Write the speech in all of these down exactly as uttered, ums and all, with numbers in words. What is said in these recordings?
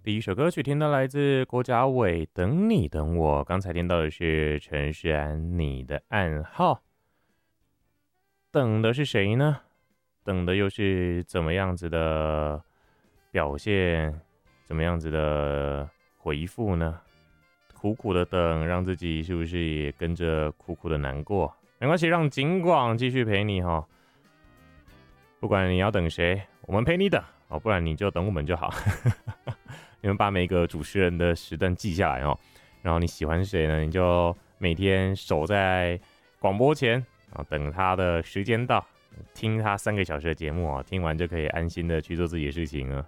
第一首歌曲听到来自郭家伟，《等你等我》。刚才听到的是陈势安，你的暗号。等的是谁呢？等的又是怎么样子的表现？怎么样子的回复呢？苦苦的等，让自己是不是也跟着苦苦的难过？没关系，让景广继续陪你哈。不管你要等谁，我们陪你等哦，不然你就等我们就好。你们把每个主持人的时段记下来哦，然后你喜欢谁呢？你就每天守在广播前啊，等他的时间到，听他三个小时的节目啊，听完就可以安心的去做自己的事情了。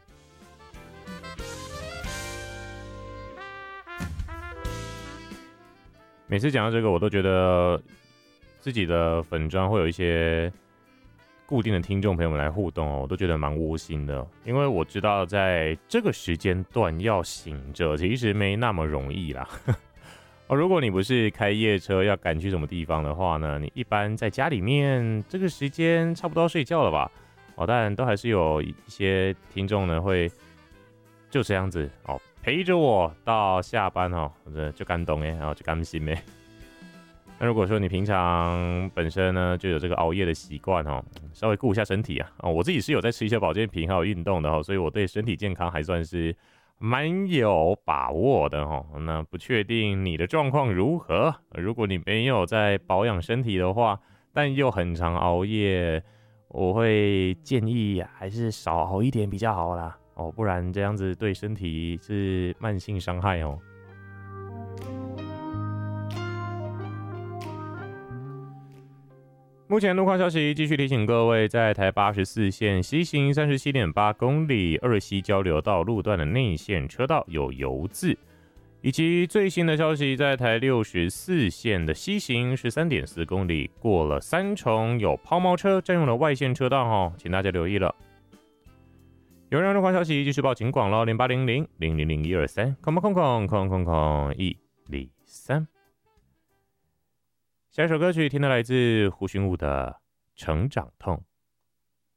每次讲到这个，我都觉得自己的粉专会有一些固定的听众朋友们来互动哦，我都觉得蛮窝心的，因为我知道在这个时间段要醒着，其实没那么容易啦。哦，如果你不是开夜车要赶去什么地方的话呢，你一般在家里面这个时间差不多要睡觉了吧？哦，当然都还是有一些听众呢会就这样子哦陪着我到下班哦，就感动哎，然后就甘心哎。那如果说你平常本身呢就有这个熬夜的习惯哦，稍微顾一下身体啊，哦，我自己是有在吃一些保健品还有运动的哦，所以我对身体健康还算是蛮有把握的哦。那不确定你的状况如何？如果你没有在保养身体的话，但又很常熬夜，我会建议还是少熬一点比较好啦哦，不然这样子对身体是慢性伤害哦。目前路况消息，继续提醒各位，在台八十四线西行三十七点八公里二西交流道路段的内线车道有油渍，以及最新的消息，在台六十四线的西行十三点四公里过了三重有抛锚车占用了外线车道哦，请大家留意了。有人路况消息继续报警广咯，零八零零零零零一二三，空空空空空空一零三。下一首歌曲听到来自胡寻武的《成长痛》。